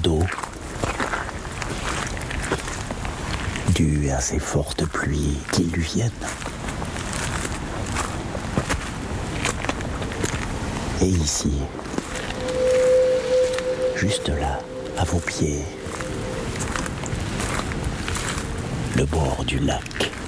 d'eau, due à ces fortes pluies diluviennes. Et ici, juste là, à vos pieds, le bord du lac.